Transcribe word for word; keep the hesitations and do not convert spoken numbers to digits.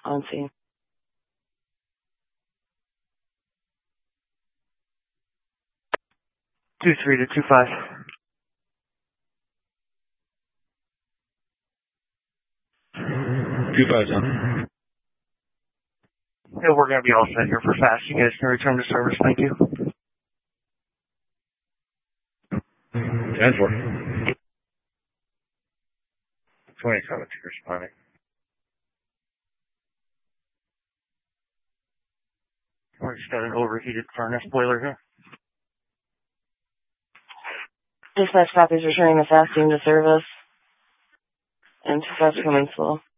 on scene. Two three to two five. Two five, son. Yeah, we're gonna be all set here for fast. You guys can return to service. Thank you. Ten four. twenty-seven to responding. We're just got an overheated furnace boiler here. Dispatch copies returning the fast team to service. And two five coming slow.